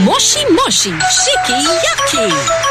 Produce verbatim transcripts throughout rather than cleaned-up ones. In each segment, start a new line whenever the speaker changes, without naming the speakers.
Moshi Moshi Shiki Yaki.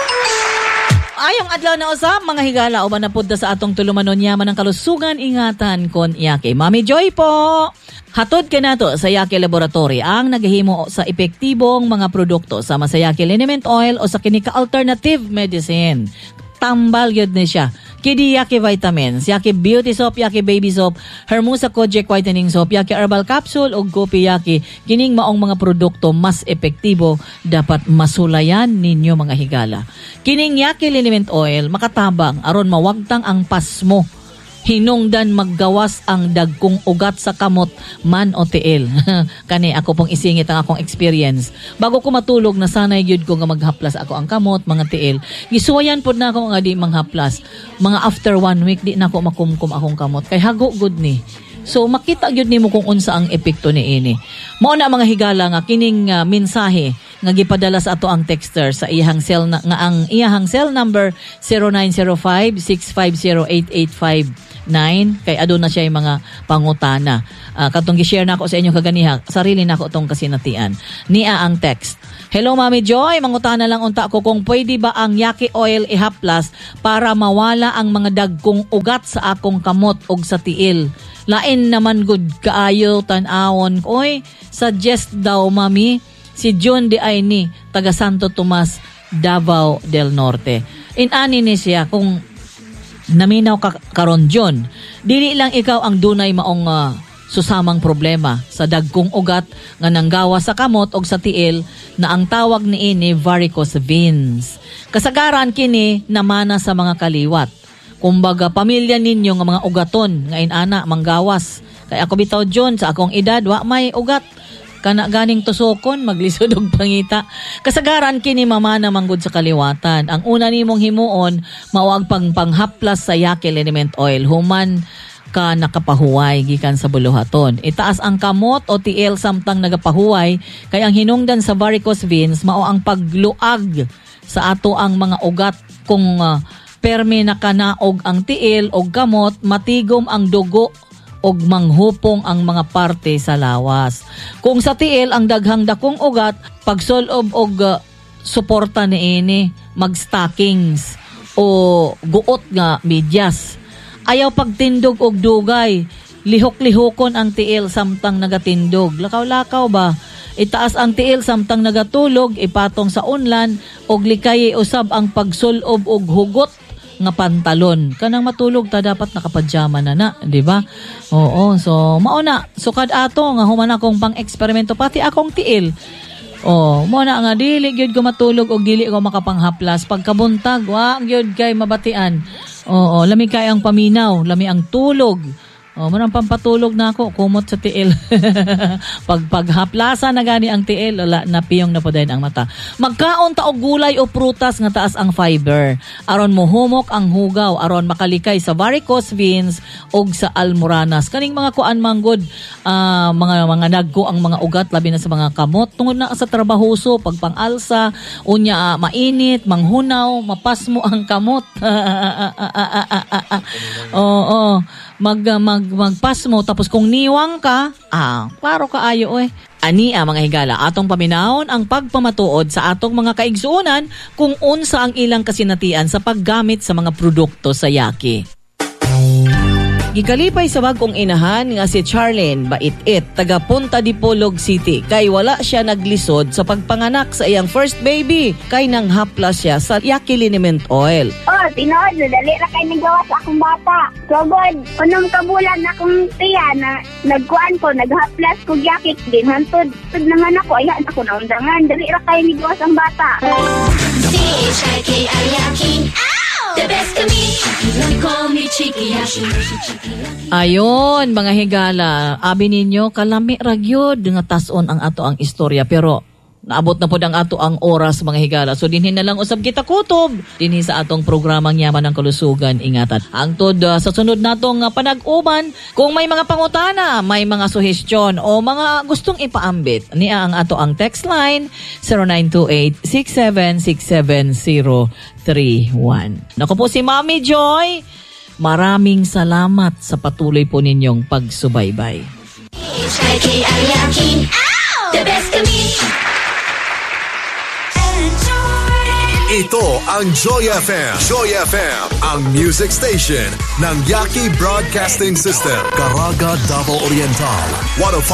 Ayong adlaw na usab mga higala uban na pud sa atong tulumanon yaman ng kalusugan ingatan kon Yaki. Mami Joy po. Hatod ka nato sa Yaki Laboratory ang naghihimo sa epektibong mga produkto sama sa Yaki Liniment Oil o sa kinika alternative medicine. Tambal yun na siya. Kidi Yaki Vitamins, Yaki Beauty Soap, Yaki Baby Soap, Hermosa Kojic Whitening Soap, Yaki Herbal Capsule o Gopi Yaki. Kining maong mga produkto mas epektibo dapat masulayan ninyo mga higala. Kining Yaki Liniment Oil makatabang aron mawagtang ang pasmo. Hinungdan maggawas ang dagkong ugat sa kamot man o tiil. Kani ako pong isingit ang akong experience. Bago ko matulog na sanay gyud ko nga maghaplas ako ang kamot, mga tiil. Gisuwayan pod na ako nga di manghaplas. Mga after one week di na ako makumkum akong kamot. Kay hago good ni. So makita gyud nimo kung unsa ang epekto ni ini. Mao na mga higala nga kining uh, mensahe nga gipadala sa ato ang texter sa iyang cell na, nga ang iyang cell number zero nine zero five six five zero eight eight five nine kay aduna na siya yung mga pangutana. Uh, katong gi-share na ako sa inyo kaganiha, sarili na ako tong kasinatian. Nia ang text. Hello Mami Joy, mangutana lang unta ko kung pwede ba ang Yaki Oil ihaplas para mawala ang mga dagkong ugat sa akong kamot ug sa tiil. Lain naman good kaayo tan-awon. Oy, suggest daw Mami si John de Aini, taga Santo Tomas, Davao del Norte. Inani ni siya kung naminaw ka karon John, dili lang ikaw ang dunay maong uh, susamang problema sa dagkong ugat nga nanggawa sa kamot og sa tiil na ang tawag niini varicose veins. Kasagaran kini namana sa mga kaliwat. Kumbaga pamilya ninyo nga mga ugaton nga inana manggawas. Kay ako bitaw John sa akong edad wa may ugat. Kana ganing tusokon maglisod og pangita. Kasagaran kini mamana manggod sa kaliwatan. Ang una nimong himuon mao pang panghaplas sa Yaki Liniment Oil human ka nakapahuway gikan sa buluhaton. Itaas ang kamot o tiil samtang nagapahuway kay ang hinungdan sa varicose veins mao ang pagluag sa ato ang mga ugat kung uh, permi nakanaog ang tiil o kamot matigom ang dugo og manghupong ang mga parte sa lawas. Kung sa tiil ang daghang dakong ugat, pagsulob og uh, suporta niini, mag-stockings o guot nga medyas. Ayaw pagtindog og dugay, lihok-lihokon ang tiil samtang nagatindog. Lakaw-lakaw ba? Itaas ang tiil samtang nagatulog, ipatong sa unlan og likay usab ang pagsulob og hugot nga pantalon. Kanang matulog ta dapat nakapajama na na, di ba? Oo, so mao na sukad ato nga human akong pang-eksperimento pati akong tiil. Oh, mo na nga dili gyud ko matulog og dili ko makapanghaplas pagkabuntag wa gyud kay mabatian. Oo, lami kay ang paminaw, lami ang tulog. Oh, manang pampatulog na ako, kumot sa tiil. Pag paghaplasa na gani ang tiil, wala na piyong na po din ang mata. Magkaon ta og gulay o prutas nga taas ang fiber. Aron mohumok ang hugaw, aron makalikay sa varicose veins og sa almoranas. Kaning mga kuan manggod, uh, mga mga nagko ang mga ugat labi na sa mga kamot tungod na sa trabahoso, pagpangalsa, unya uh, mainit, manghunaw, mapasmo ang kamot. Oo, oh, oh. mag mag magpasmo tapos kung niwang ka ah klaro ka ayo eh ani ah, mga higala atong paminawon ang pagpamatuod sa atong mga kaigsuonan kung unsa ang ilang kasinatian sa paggamit sa mga produkto sa Yaki. Gikalipay sa bagong inahan nga si Charlene Bait-it, taga Punta Dipolog City, kay wala siya naglisod sa pagpanganak sa iyang first baby, kay nang haplas siya sa Yaki Liniment Oil.
Oh, tinood, dali ra kay nagawa sa akong bata. So good, unong kabulan na akong tiya na nagkuan ko, naghaplas ko Yaki din, hantod, tud naman ako, ayan ako na undangan, dali ra kay nagawa sa bata. C H I K I Yaki, the best to me, call me Chiki Yaki.
Ayon, mga higala, abi ninyo, kalami ragyod nga tason ang ato ang istorya, pero naabot na po ang ato ang oras, mga higala. So dinhin na lang usab kita kutob dinhi sa atong programang Yaman ng Kalusugan ingatan. Hangtod uh, sa sunod natong uh, panag-uban, kung may mga pangutana, may mga suhestyon o mga gustong ipaambit, niya ang ato ang text line zero nine two eight six seven six seven zero three one. Naku po si Mami Joy. Maraming salamat sa patuloy po ninyong pagsubaybay.
The best to me.
Ito ang Joy F M. Joy F M, ang music station ng Yaki Broadcasting System. Caraga, Davao Oriental. one oh five